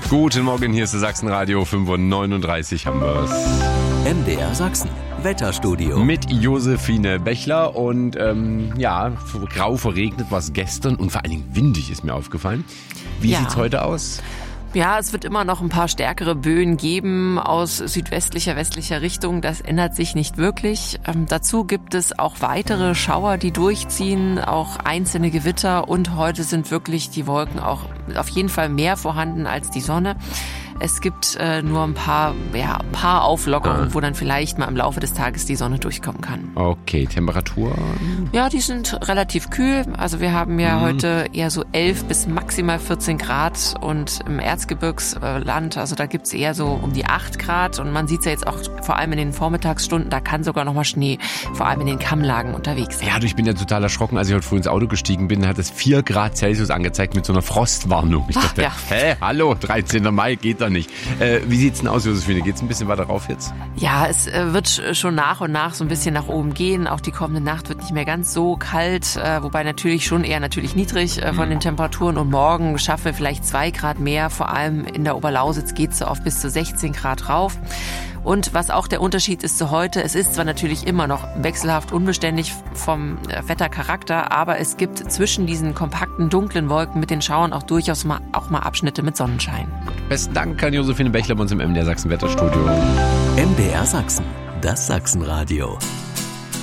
Guten Morgen, hier ist das Sachsenradio 5:39 haben wir's. MDR Sachsen, Wetterstudio. Mit Josephine Bechler und grau verregnet war es gestern und vor allen Dingen windig ist mir aufgefallen. Wie sieht's heute aus? Ja, es wird immer noch ein paar stärkere Böen geben aus südwestlicher, westlicher Richtung. Das ändert sich nicht wirklich. Dazu gibt es auch weitere Schauer, die durchziehen, auch einzelne Gewitter. Und heute sind wirklich die Wolken auch auf jeden Fall mehr vorhanden als die Sonne. Es gibt nur ein paar Auflockerungen, wo dann vielleicht mal im Laufe des Tages die Sonne durchkommen kann. Okay, Temperatur? Ja, die sind relativ kühl. Also wir haben ja heute eher so 11 bis maximal 14 Grad und im Erzgebirgsland, also da gibt's eher so um die 8 Grad und man sieht's ja jetzt auch vor allem in den Vormittagsstunden, da kann sogar noch mal Schnee, vor allem in den Kammlagen unterwegs sein. Ja, ich bin ja total erschrocken, als ich heute früh ins Auto gestiegen bin, hat es 4 Grad Celsius angezeigt mit so einer Frostwarnung. Ich dachte, hallo, 13. Mai, geht doch nicht. Wie sieht's denn aus, Josephine? Geht's ein bisschen weiter rauf jetzt? Ja, es wird schon nach und nach so ein bisschen nach oben gehen. Auch die kommende Nacht wird nicht mehr ganz so kalt, wobei natürlich schon eher niedrig von den Temperaturen. Und morgen schaffen wir vielleicht 2 Grad mehr. Vor allem in der Oberlausitz geht's so auf bis zu 16 Grad rauf. Und was auch der Unterschied ist zu heute, es ist zwar natürlich immer noch wechselhaft unbeständig vom Wettercharakter, aber es gibt zwischen diesen kompakten, dunklen Wolken mit den Schauern auch durchaus mal Abschnitte mit Sonnenschein. Besten Dank an Josephine Bechler bei uns im MDR Sachsen Wetterstudio. MDR Sachsen, das Sachsenradio.